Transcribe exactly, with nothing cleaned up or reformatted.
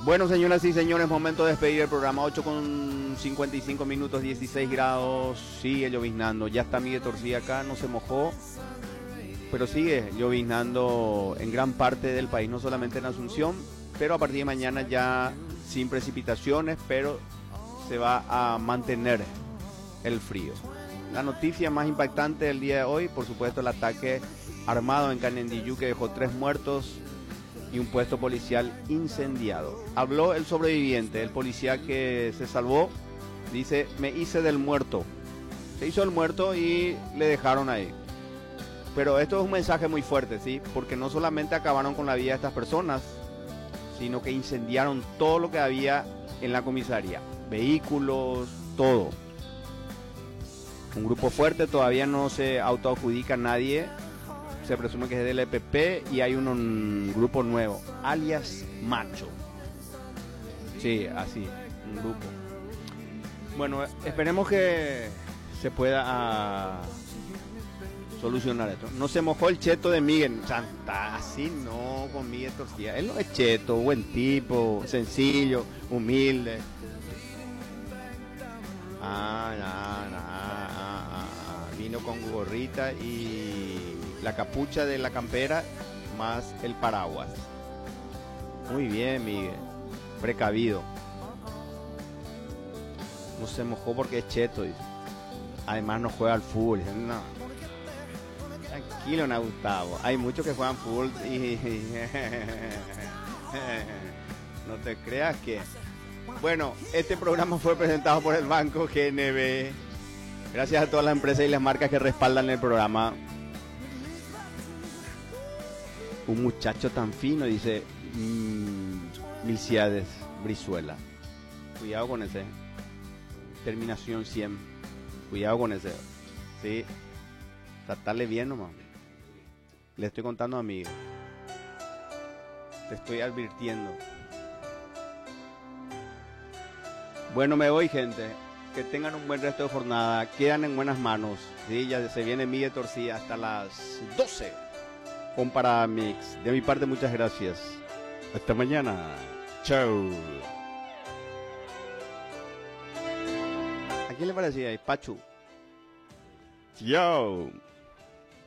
Bueno, señoras y señores, momento de despedir el programa. Ocho con cincuenta y cinco minutos, dieciséis grados, sigue lloviznando. Ya está Miguel Torcía acá, no se mojó, pero sigue lloviznando en gran parte del país, no solamente en Asunción, pero a partir de mañana ya sin precipitaciones, pero se va a mantener el frío. La noticia más impactante del día de hoy, por supuesto, el ataque armado en Canendillú que dejó tres muertos y un puesto policial incendiado. Habló el sobreviviente, el policía que se salvó, dice: me hice del muerto. Se hizo el muerto y le dejaron ahí. Pero esto es un mensaje muy fuerte, ¿sí? Porque no solamente acabaron con la vida de estas personas, sino que incendiaron todo lo que había en la comisaría. Vehículos, todo. Un grupo fuerte, todavía no se autoadjudica a nadie. Se presume que es del E P P y hay un, un grupo nuevo, alias Macho. Sí, así, un grupo. Bueno, esperemos que se pueda uh, solucionar esto. No se mojó el cheto de Miguel. Santa, así no, con Miguel Torcía. Él no es cheto, buen tipo, sencillo, humilde. Ah, nah, nah, ah, ah, ah. Vino con gorrita y la capucha de la campera más el paraguas. Muy bien, Miguel. Precavido. No se mojó porque es cheto, dice. Además no juega al fútbol. Dice, no. Tranquilo, na Gustavo. Hay muchos que juegan fútbol y no te creas que... Bueno, este programa fue presentado por el Banco G N B. Gracias a todas las empresas y las marcas que respaldan el programa. Un muchacho tan fino, dice mmm, Milciades Brizuela. Cuidado con ese. Terminación cien. Cuidado con ese. Sí. Tratarle bien nomás. Le estoy contando a mí. Te estoy advirtiendo. Bueno, me voy, gente. Que tengan un buen resto de jornada. Quedan en buenas manos. Sí, ya se viene Miguel Torcía hasta las doce. Con Paramix. De mi parte, muchas gracias. Hasta mañana. Chau. ¿A quién le parecía ahí? Pachu. Chau.